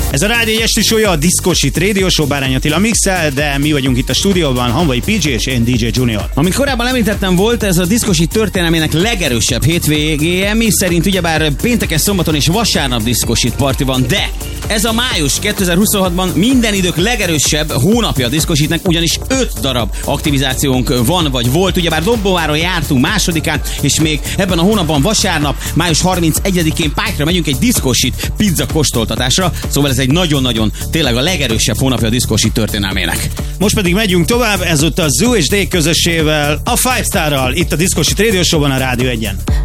Ez a Rádió egy esti show, a Discoshit Radio Show, Bárány Attila mixel, de mi vagyunk itt a stúdióban, Hanvai PJ és én DJ Junior. Amit korábban említettem, volt ez a Discoshit történelmének legerősebb hétvégéje, mi szerint ugyebár pénteken, szombaton és vasárnap Discoshit parti van, de ez a május 2026-ban minden idők legerősebb hónapja a Discoshitnek, ugyanis 5 darab aktivizációnk van, vagy volt, ugyebár Dombóváron jártunk másodikán, és még ebben a hónapban vasárnap, május 31-én Pályra megyünk egy Discoshit pizza kóstoltatásra, szóval ez egy nagyon-nagyon, tényleg a legerősebb hónapja a Discoshit történelmének. Most pedig megyünk tovább, ezúttal Zoo és D közössével, a Five Starral, itt a Discoshit Radio Show-ban a Rádió 1-en.